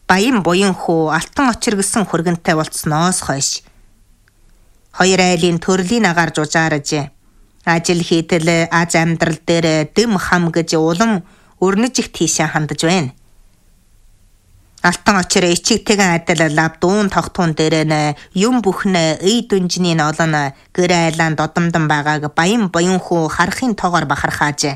Баян буян хүү алтан очир гэсэн хүргэнтэй болцсноос хойш хоёр айлын төрлийн агаар жужаарж ажил хийдэл аз амьдрал дээр дэм хам гэж улам өрнөж их тийшээ хандж байна. Алтан очир ичигтэйгэн адил лав дуун тогтуун дээр нь юм бүхнээ ий дүнжний олон гэр айлаан додомдон байгааг баян буян хүү харахын тоогоор бахархааж.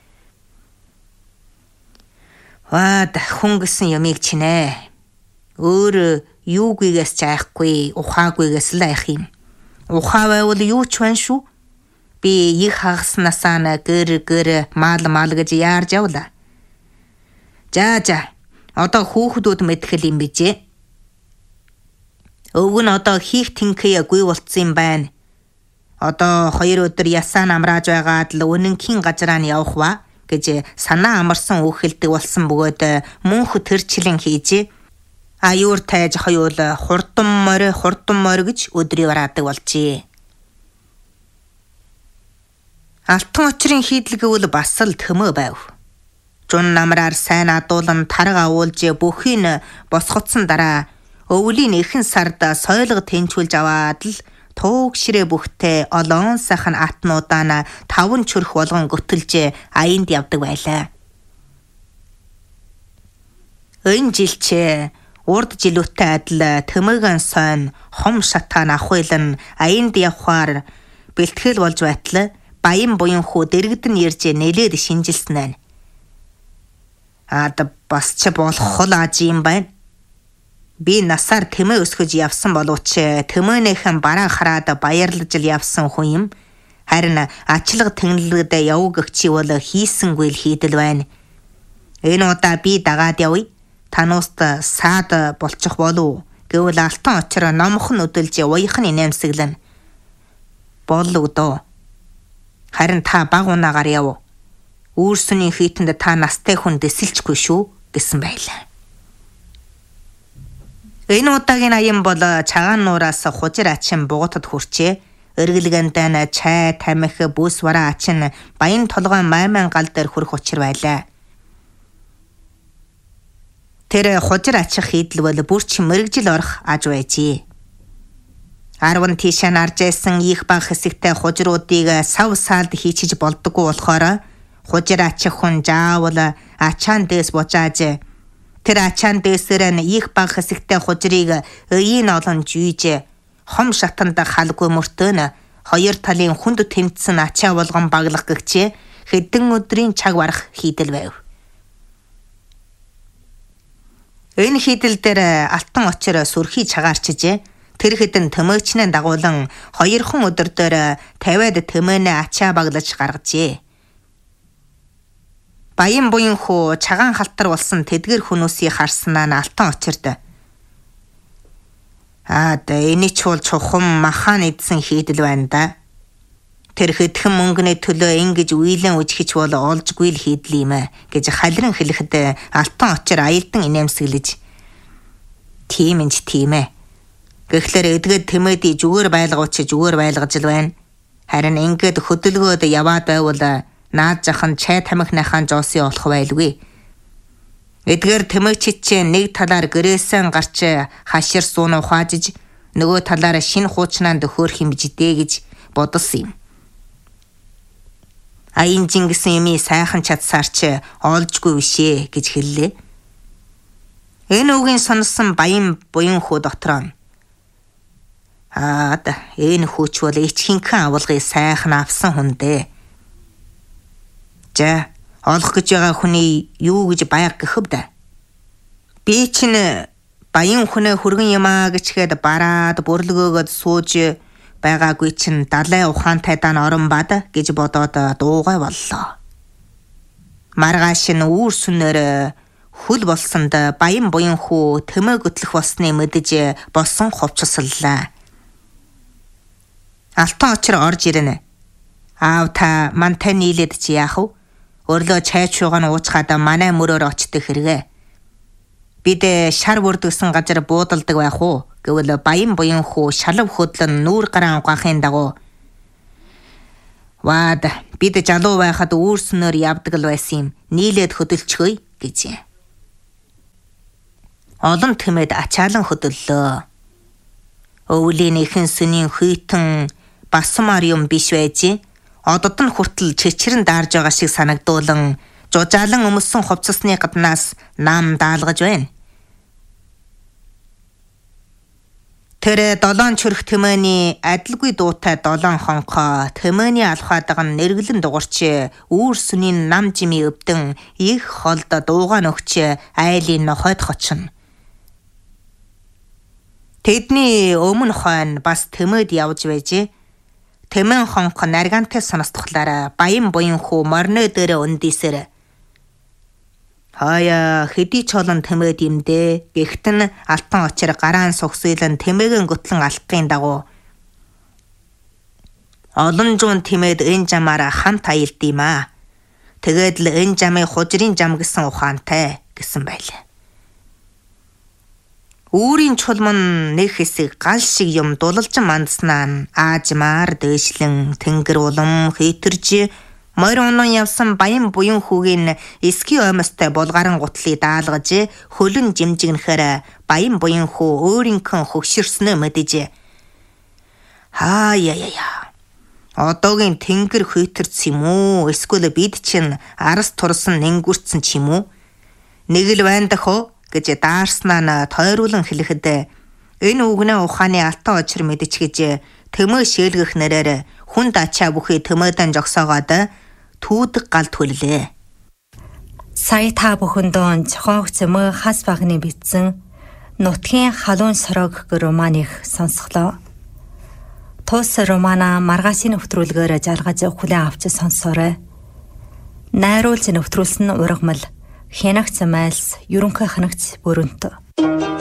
Ваад хүн гэсэн юмыг чинээ. Өөр юугүйгээс ч айхгүй, ухаагүйгээс л айх юм. Ухаа байвал юу ч байна шүү. Би их хагаснасаа гэр мал гэж яарж явла. За одоо хүүхдүүд мэдхэл юм бижээ. Өвг нь одоо хийх тэнхээ гүй болцсон юм байна. Одоо 2 өдөр ясаа намрааж байгаад л үнэнхийн газараа нь явах ба гэж санаа амарсан үхэлдэг болсон бөгөөд мөнх тэрчлэн хийж аюур тайж хоёул хурдан морь гэж өдрийг бараадаг болжээ. Алтан очрын хийдлгэвэл бас л төмөө байв. Жун намраар сайн адуулан тарга агуулж бүхийг босгоцсон дараа өвлийн эхэн сард сойлго тэнчүүлж аваад л туг ширээ бүхтэй олоон сайхан атнуудаа 5 чөрх болгон göтөлж аянд явдаг байлаа. Энэ жилчээ урд жилүүтэй адил төмөөгөн сон хом шатаан ахуйлан аянд явхаар бэлтгэл болж байтал баян буян хүү дэрэгдэн ирж нэлээд шинжилсэн байна. Бас ч болох хол ааж юм байна. Би насаар тэмээ өсгөж явсан боловч тэмээнийхэн бараа хараад баярлаж л явсан хүн юм. Харин ачлаг тэнглэгд явг өгчий бол хийсэнгүй л хийдэл байна. Энэ удаа би дагаад явъя. Танууст саад болчих болов гэвэл алтан очир номхон өдөлж уяхан инээмсэглэн. Боллоо доо. Харин та баг унаагаар яв. Үүрсний хийтэнд та настай хүн дэсэлчгүй шүү гэсэн байлаа. Энэ удаагийн аян бол цагаан нуураас хужир ачин бугутад хүрчээ. Эргэлгэндэн чай, тамхи, бүс вараа ачин баян толгой майман гал дээр хүрэх учир байлаа. Тэр хужир ачих хийдэл бол бүрч мэрэгжил орох аж байжээ. 10 тийшээ нарж байсан их баг хэсэгтэй хужируудыг сав сaalд хийчиж болдоггүй болохоор хужир ачих хүн заавал ачаан дээс бужааж тэр ачаан дээсээр нь их баг хэсэгтэй хужирыг өөйн олон жүйж хом шатанд халгүй мөртөө 2 талын хүнд тэмцсэн ачаа болгон баглах гэгчээ хэдэн өдрийн цаг барах хийдэл байв. Энэ хийдэл дээр алтан очир сүрхий чагаарчжээ. Тэр хэдэн төмөөчнээ дагуулan 2 өдөр дээр 50-ад төмөөнөө ачаа баглаж гаргажээ. Баян буян хүү цагаан халтар болсон тэдгэр хүмүүсийг харснаа алтан очирд. Энэ ч бол чухам махан идсэн хийдэл байна да. Тэр хэдхэн мөнгөний төлөө ингэж үейлэн үжихч бол олжгүй л хийдэл юм гэж халиран хэлэхэд алтан очир аялдан инээмсэглэж. Тийм ээ. Гэхдээ эдгээд тэмээдий зүгээр байлгаж л байна. Харин ингээд хөдөлгөөд яваад байвал наад жахан чай тамхиныхан жоосын олох байлгүй. Эдгээр тэмээчид нэг талаар гэрээсэн гарч хашир суун ухаажиж нөгөө талаар шинэ хуучнаанд хөөх юм биждээ гэж бодсон юм. Аян жингсэн юмий сайхан чадсаарч олжгүй бишээ гэж хэллээ. Энэ үгийн сонсон баян буян хүү дотроо энэ хүүч бол ичхинхэн авалгыг сайхан авсан хүн дээ. За олох гэж байгаа хүний юу гэж баяр гэхэв да. Би чинь баян хүнээ хүргэн юмаа гэчгээд бараад бүрлгөөгөөд сууж байгаагүй чинь далай ухаантай дан орон бад гэж бодоод дуугай боллоо. Маргааш нь үүр сүнээр хөл болсонд баян буян хүү тэмээ гөтлөх болсны мэдэж болсон хувцаслаа. Алтан очир орж ирнэ. Аав та мантай нийлээд чи яах вэ? Өрлөө чайчууга нь уучгаад манай мөрөөр очдог хэрэгэ. Бид шар бүрдгсэн газар буудалдаг байх уу? Гэвэл баян буян хүү шалав хөдлөн нүүр гараан угаахын дагуу ваад бид жалуу байхад үүрснээр явдаг л байсан юм. Нийлээд хөдөлчихөе гэж. олон тэмээд ачаалан хөдөллөө. Өвлийн ихэн сүнийн хүйтэн басмаар юм биш байж, одод нь хүртэл чичрэн даарж байгаа шиг санагдуулан жужаалан өмссөн хувцасны гаднаас нам даалгаж байна. Тэр 7 чөрх тэмээний адилгүй дуутай 7 хонхоо тэмээний алхаадаг нь нэргэлэн дугарч үүр сүнийн нам жими өвдөн их холд дуугаан өгч айлын нохойд хочно. Тэдний өмнө хойно бас тэмээд явж байж, тэмээн хонх наргантай сонсдохлаараа баян буян хүү морны дээр өндийсэр хаяа хэдий ч олон тэмээд юмдээ гихтэн алтан очир гараан сухсыйлан тэмээгэн гөтлөн алтын дагуу олон зуун тэмээд энэ жамаараа хамт аялд юм аа. Тэгээд л энэ жамыг хужрын жам гэсэн ухаантай гэсэн байлаа. Үүрийн чулман нэг хэсэг гал шиг юм дулалжин мандснаа нь аажмаар дээшлэн тэнгэр улам хитэрж морь унан явсан баян буян хүүгийн эски оймостой булгаран гутлыг даалгаж хөлөн жимжигнэхээр баян буян хүү өөрийнхөө хөгшөрснөө мэдэж яа одоогийн тэнгэр хитэрч юм уу, эсвэл бид чинь арас турсан нэнгүрцэн ч юм уу, нэг л байна дөхөө гэж даарснаа нь тойруулан хэлэхэд энэ үгнээ ухааны алтан очир мэдэж гэж тэмээ шээлгэх нэрээр хүнд ачаа бүхий тэмээдэн жогсоогоод түүдэг гал төллөө. Сая та бүхэндөө зохиог зэмээ хас багны бичсэн Нутгийн халуун сорог гэх романыг сонсголоо. Тус романа маргаашийн нэвтрүүлгээр жаргаж хүлээн авч сонсоорой. Найруулж нэвтрүүлсэн ургамал Хянагц Майлс ерөнхий ханагц Бүрэнт